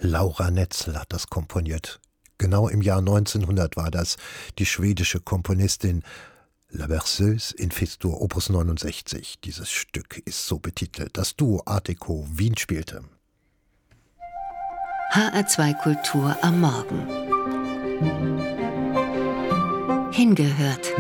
Laura Netzel hat das komponiert. Genau im Jahr 1900 war das. Die schwedische Komponistin La Berceuse in Fis-Dur, Opus 69. Dieses Stück ist so betitelt. Das Duo Art Deco Wien spielte. HR2 Kultur am Morgen. Hingehört.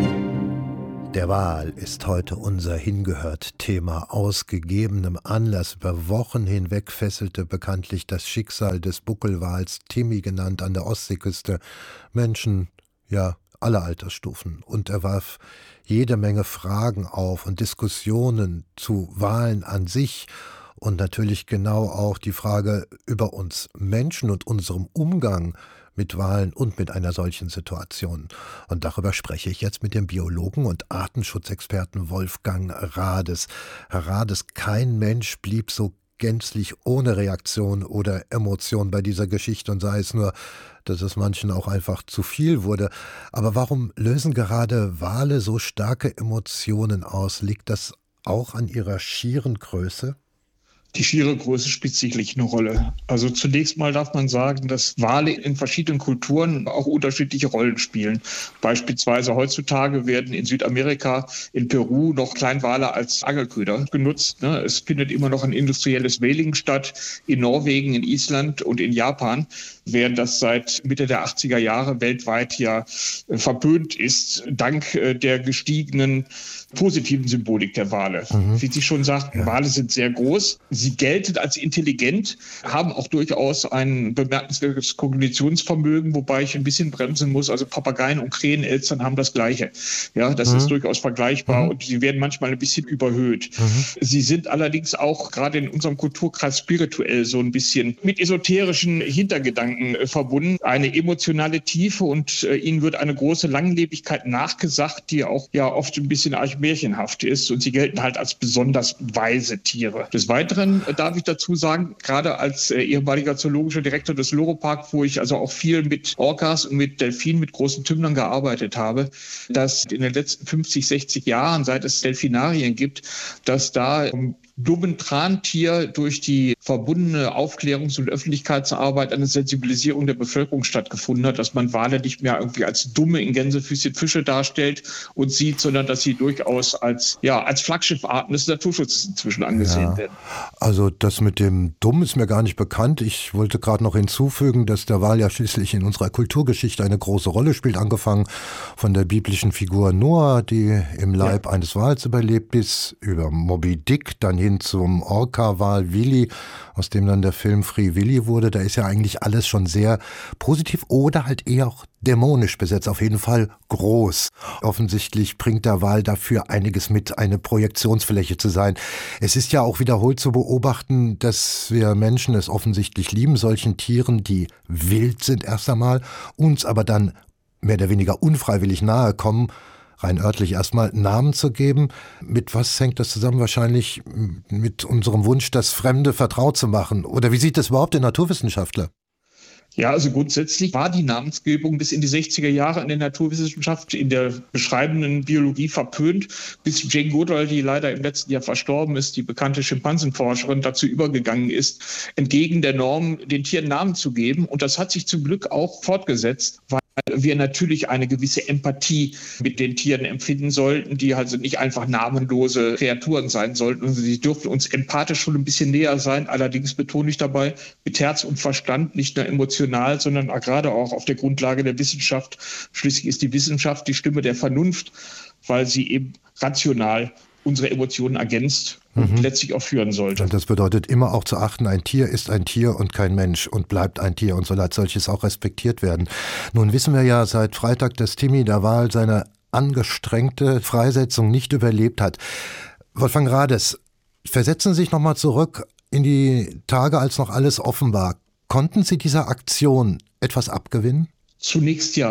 Der Wal ist heute unser Hingehört-Thema. Aus gegebenem Anlass über Wochen hinweg fesselte bekanntlich das Schicksal des Buckelwals, Timmy genannt, an der Ostseeküste Menschen, ja, aller Altersstufen. Und er warf jede Menge Fragen auf und Diskussionen zu Walen an sich. Und natürlich genau auch die Frage über uns Menschen und unserem Umgang mit Walen und mit einer solchen Situation. Und darüber spreche ich jetzt mit dem Biologen und Artenschutzexperten Wolfgang Rades. Herr Rades, kein Mensch blieb so gänzlich ohne Reaktion oder Emotion bei dieser Geschichte, und sei es nur, dass es manchen auch einfach zu viel wurde. Aber warum lösen gerade Wale so starke Emotionen aus? Liegt das auch an ihrer schieren Größe? Die schiere Größe spielt sicherlich eine Rolle. Also zunächst mal darf man sagen, dass Wale in verschiedenen Kulturen auch unterschiedliche Rollen spielen. Beispielsweise heutzutage werden in Südamerika, in Peru noch Kleinwale als Angelköder genutzt. Es findet immer noch ein industrielles Whaling statt. In Norwegen, in Island und in Japan, während das seit Mitte der 80er Jahre weltweit ja verböhnt ist, dank der gestiegenen positiven Symbolik der Wale. Wie Sie schon sagten, Wale sind sehr groß. Sie gelten als intelligent, haben auch durchaus ein bemerkenswertes Kognitionsvermögen, wobei ich ein bisschen bremsen muss. Also Papageien und Krähenelstern haben das Gleiche. Ja, das ist durchaus vergleichbar und sie werden manchmal ein bisschen überhöht. Sie sind allerdings auch gerade in unserem Kulturkreis spirituell so ein bisschen mit esoterischen Hintergedanken verbunden. Eine emotionale Tiefe und ihnen wird eine große Langlebigkeit nachgesagt, die auch ja oft ein bisschen märchenhaft ist, und sie gelten halt als besonders weise Tiere. Des Weiteren darf ich dazu sagen, gerade als ehemaliger zoologischer Direktor des Loro-Park, wo ich also auch viel mit Orcas und mit Delfinen, mit großen Tümmlern gearbeitet habe, dass in den letzten 50, 60 Jahren, seit es Delfinarien gibt, dass da dummen Trantier durch die verbundene Aufklärungs- und Öffentlichkeitsarbeit eine Sensibilisierung der Bevölkerung stattgefunden hat, dass man Wale nicht mehr irgendwie als dumme in Gänsefüßchen Fische darstellt und sieht, sondern dass sie durchaus als Flaggschiffarten des Naturschutzes inzwischen angesehen werden. Also das mit dem Dumm ist mir gar nicht bekannt. Ich wollte gerade noch hinzufügen, dass der Wal ja schließlich in unserer Kulturgeschichte eine große Rolle spielt, angefangen von der biblischen Figur Noah, die im Leib eines Wals überlebt, bis über Moby Dick, dann hin zum Orca-Wal Willy, aus dem dann der Film Free Willy wurde. Da ist ja eigentlich alles schon sehr positiv oder halt eher auch dämonisch besetzt, auf jeden Fall groß. Offensichtlich bringt der Wal dafür einiges mit, eine Projektionsfläche zu sein. Es ist ja auch wiederholt zu beobachten, dass wir Menschen es offensichtlich lieben, solchen Tieren, die wild sind erst einmal, uns aber dann mehr oder weniger unfreiwillig nahe kommen, rein örtlich erstmal Namen zu geben. Mit was hängt das zusammen? Wahrscheinlich mit unserem Wunsch, das Fremde vertraut zu machen. Oder wie sieht das überhaupt der Naturwissenschaftler? Ja, also grundsätzlich war die Namensgebung bis in die 60er Jahre in der Naturwissenschaft, in der beschreibenden Biologie verpönt, bis Jane Goodall, die leider im letzten Jahr verstorben ist, die bekannte Schimpansenforscherin, dazu übergegangen ist, entgegen der Norm den Tieren Namen zu geben. Und das hat sich zum Glück auch fortgesetzt, weil wir natürlich eine gewisse Empathie mit den Tieren empfinden sollten, die also nicht einfach namenlose Kreaturen sein sollten. Und sie dürfen uns empathisch schon ein bisschen näher sein. Allerdings betone ich dabei mit Herz und Verstand, nicht nur emotional, sondern gerade auch auf der Grundlage der Wissenschaft. Schließlich ist die Wissenschaft die Stimme der Vernunft, weil sie eben rational unsere Emotionen ergänzt und letztlich auch führen sollte. Und das bedeutet immer auch zu achten, ein Tier ist ein Tier und kein Mensch und bleibt ein Tier und soll als solches auch respektiert werden. Nun wissen wir ja seit Freitag, dass Timmy der Wal seine angestrengte Freisetzung nicht überlebt hat. Wolfgang Rades, versetzen Sie sich nochmal zurück in die Tage, als noch alles offen war. Konnten Sie dieser Aktion etwas abgewinnen? Zunächst ja.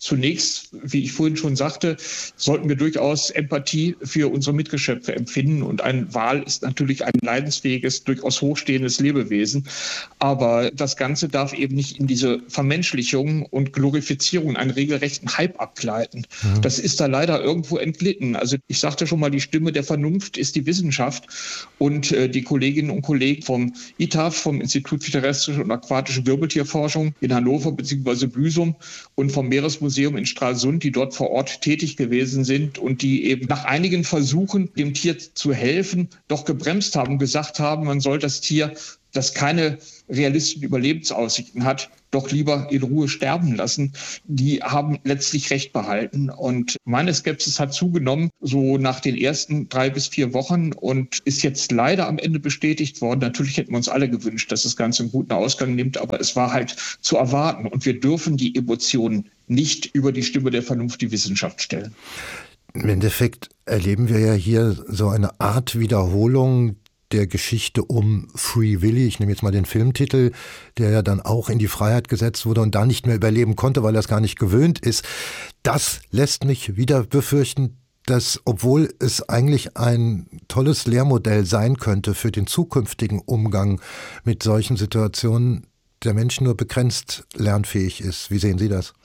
Zunächst, wie ich vorhin schon sagte, sollten wir durchaus Empathie für unsere Mitgeschöpfe empfinden. Und ein Wal ist natürlich ein leidensfähiges, durchaus hochstehendes Lebewesen. Aber das Ganze darf eben nicht in diese Vermenschlichung und Glorifizierung einen regelrechten Hype abgleiten. Das ist da leider irgendwo entglitten. Also ich sagte schon mal, die Stimme der Vernunft ist die Wissenschaft. Und die Kolleginnen und Kollegen vom ITAF, vom Institut für terrestrische und aquatische Wirbeltierforschung in Hannover bzw. Büsum und vom Meeresmuseum in Stralsund, die dort vor Ort tätig gewesen sind und die eben nach einigen Versuchen, dem Tier zu helfen, doch gebremst haben und gesagt haben, man soll das Tier, das keine realistischen Überlebensaussichten hat, doch lieber in Ruhe sterben lassen. Die haben letztlich Recht behalten. Und meine Skepsis hat zugenommen, so nach den ersten 3 bis 4 Wochen und ist jetzt leider am Ende bestätigt worden. Natürlich hätten wir uns alle gewünscht, dass das Ganze einen guten Ausgang nimmt, aber es war halt zu erwarten. Und wir dürfen die Emotionen nicht über die Stimme der Vernunft, die Wissenschaft stellen. Im Endeffekt erleben wir ja hier so eine Art Wiederholung der Geschichte um Free Willy. Ich nehme jetzt mal den Filmtitel, der ja dann auch in die Freiheit gesetzt wurde und da nicht mehr überleben konnte, weil er es gar nicht gewöhnt ist. Das lässt mich wieder befürchten, dass, obwohl es eigentlich ein tolles Lehrmodell sein könnte für den zukünftigen Umgang mit solchen Situationen, der Mensch nur begrenzt lernfähig ist. Wie sehen Sie das?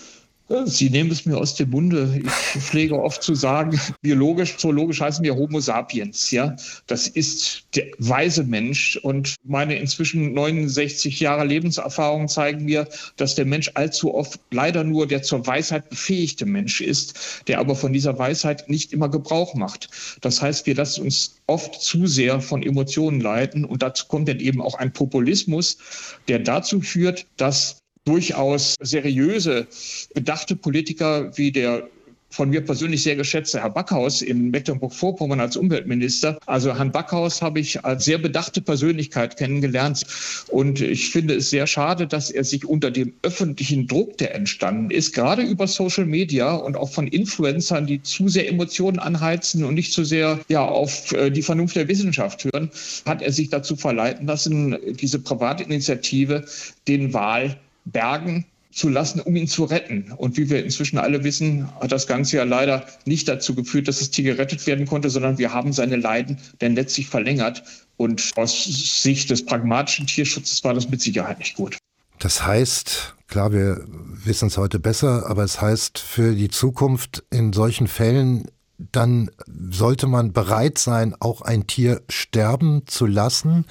Sie nehmen es mir aus dem Munde. Ich pflege oft zu sagen, zoologisch heißen wir Homo sapiens. Ja, das ist der weise Mensch. Und meine inzwischen 69 Jahre Lebenserfahrung zeigen mir, dass der Mensch allzu oft leider nur der zur Weisheit befähigte Mensch ist, der aber von dieser Weisheit nicht immer Gebrauch macht. Das heißt, wir lassen uns oft zu sehr von Emotionen leiten. Und dazu kommt dann eben auch ein Populismus, der dazu führt, dass durchaus seriöse, bedachte Politiker wie der von mir persönlich sehr geschätzte Herr Backhaus in Mecklenburg-Vorpommern als Umweltminister. Also Herrn Backhaus habe ich als sehr bedachte Persönlichkeit kennengelernt. Und ich finde es sehr schade, dass er sich unter dem öffentlichen Druck, der entstanden ist, gerade über Social Media und auch von Influencern, die zu sehr Emotionen anheizen und nicht zu sehr auf die Vernunft der Wissenschaft hören, hat er sich dazu verleiten lassen, diese Privatinitiative den Wal bergen zu lassen, um ihn zu retten. Und wie wir inzwischen alle wissen, hat das Ganze ja leider nicht dazu geführt, dass das Tier gerettet werden konnte, sondern wir haben seine Leiden dann letztlich verlängert. Und aus Sicht des pragmatischen Tierschutzes war das mit Sicherheit nicht gut. Das heißt, klar, wir wissen es heute besser, aber es heißt für die Zukunft in solchen Fällen, dann sollte man bereit sein, auch ein Tier sterben zu lassen,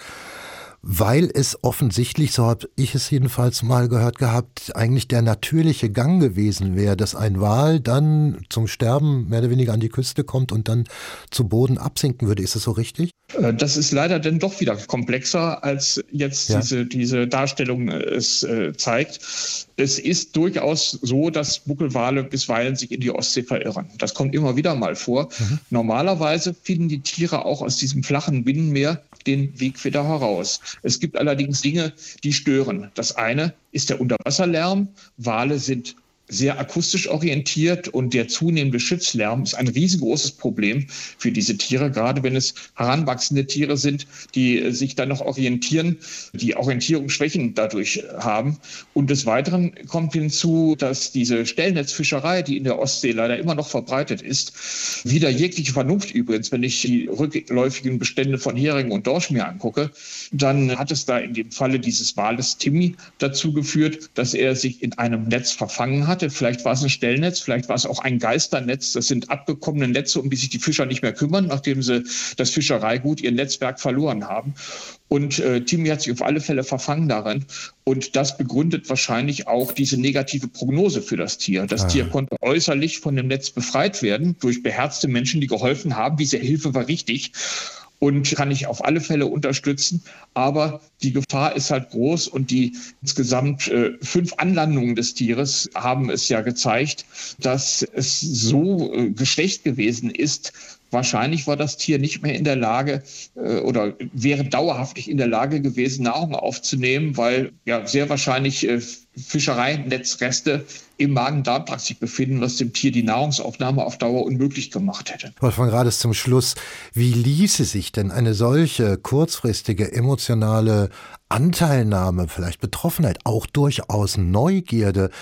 weil es offensichtlich, so habe ich es jedenfalls mal gehört gehabt, eigentlich der natürliche Gang gewesen wäre, dass ein Wal dann zum Sterben mehr oder weniger an die Küste kommt und dann zu Boden absinken würde. Ist das so richtig? Das ist leider dann doch wieder komplexer, als jetzt diese Darstellung es zeigt. Es ist durchaus so, dass Buckelwale bisweilen sich in die Ostsee verirren. Das kommt immer wieder mal vor. Normalerweise finden die Tiere auch aus diesem flachen Binnenmeer den Weg wieder heraus. Es gibt allerdings Dinge, die stören. Das eine ist der Unterwasserlärm. Wale sind sehr akustisch orientiert und der zunehmende Schiffslärm ist ein riesengroßes Problem für diese Tiere, gerade wenn es heranwachsende Tiere sind, die sich dann noch orientieren, die Orientierungsschwächen dadurch haben. Und des Weiteren kommt hinzu, dass diese Stellnetzfischerei, die in der Ostsee leider immer noch verbreitet ist, wider jegliche Vernunft übrigens, wenn ich die rückläufigen Bestände von Hering und Dorsch mir angucke, dann hat es da in dem Falle dieses Wales Timmy dazu geführt, dass er sich in einem Netz verfangen hatte. Vielleicht war es ein Stellnetz, vielleicht war es auch ein Geisternetz. Das sind abgekommene Netze, um die sich die Fischer nicht mehr kümmern, nachdem sie das Fischereigut, ihr Netzwerk verloren haben. Und Timmy hat sich auf alle Fälle verfangen darin. Und das begründet wahrscheinlich auch diese negative Prognose für das Tier. Das Tier konnte äußerlich von dem Netz befreit werden durch beherzte Menschen, die geholfen haben. Diese Hilfe war richtig. Und kann ich auf alle Fälle unterstützen. Aber die Gefahr ist halt groß und die insgesamt 5 Anlandungen des Tieres haben es ja gezeigt, dass es so geschwächt gewesen ist. Wahrscheinlich war das Tier nicht mehr in der Lage oder wäre dauerhaft nicht in der Lage gewesen, Nahrung aufzunehmen, weil ja sehr wahrscheinlich Fischereinetzreste im Magen-Darm-Trakt sich befinden, was dem Tier die Nahrungsaufnahme auf Dauer unmöglich gemacht hätte. Wolfgang Rades zum Schluss. Wie ließe sich denn eine solche kurzfristige emotionale Anteilnahme, vielleicht Betroffenheit, auch durchaus Neugierde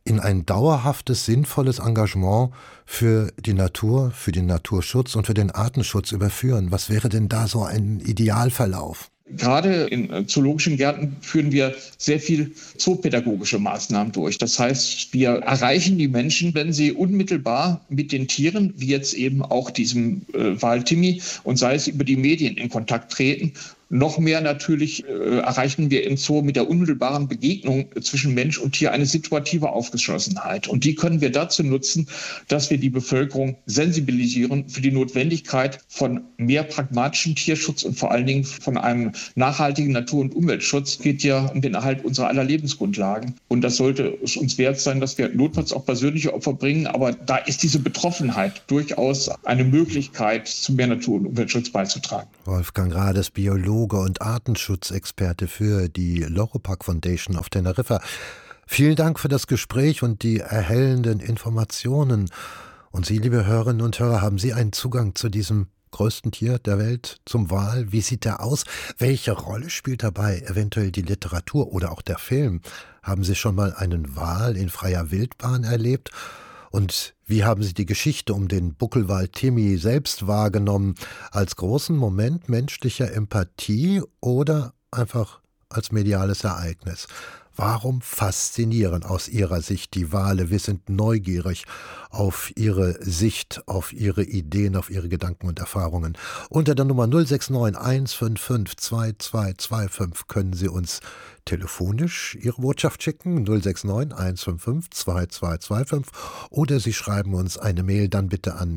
in ein dauerhaftes, sinnvolles Engagement für die Natur, für den Naturschutz und für den Artenschutz überführen? Was wäre denn da so ein Idealverlauf? Gerade in zoologischen Gärten führen wir sehr viel zoopädagogische Maßnahmen durch. Das heißt, wir erreichen die Menschen, wenn sie unmittelbar mit den Tieren, wie jetzt eben auch diesem Wal Timmy, und sei es über die Medien in Kontakt treten. Noch mehr natürlich erreichen wir im Zoo mit der unmittelbaren Begegnung zwischen Mensch und Tier eine situative Aufgeschlossenheit. Und die können wir dazu nutzen, dass wir die Bevölkerung sensibilisieren für die Notwendigkeit von mehr pragmatischem Tierschutz und vor allen Dingen von einem nachhaltigen Natur- und Umweltschutz. Es geht ja um den Erhalt unserer aller Lebensgrundlagen. Und das sollte es uns wert sein, dass wir notfalls auch persönliche Opfer bringen. Aber da ist diese Betroffenheit durchaus eine Möglichkeit, zu mehr Natur- und Umweltschutz beizutragen. Wolfgang Rades, Biologe und Artenschutzexperte für die Loropax Foundation auf Teneriffa. Vielen Dank für das Gespräch und die erhellenden Informationen. Und Sie, liebe Hörerinnen und Hörer, haben Sie einen Zugang zu diesem größten Tier der Welt, zum Wal? Wie sieht der aus? Welche Rolle spielt dabei eventuell die Literatur oder auch der Film? Haben Sie schon mal einen Wal in freier Wildbahn erlebt? Und wie haben Sie die Geschichte um den Buckelwal Timmy selbst wahrgenommen? Als großen Moment menschlicher Empathie oder einfach als mediales Ereignis? Warum faszinieren aus Ihrer Sicht die Wale? Wir sind neugierig auf Ihre Sicht, auf Ihre Ideen, auf Ihre Gedanken und Erfahrungen. Unter der Nummer 069 155 2225 können Sie uns telefonisch Ihre Botschaft schicken, 069 155 2225, oder Sie schreiben uns eine Mail, dann bitte an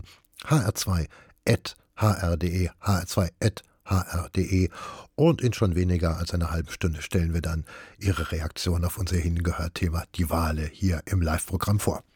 hr2@hr.de, hr2@hr.de, und in schon weniger als einer halben Stunde stellen wir dann Ihre Reaktion auf unser Hingehört-Thema, die Wale, hier im Live-Programm vor.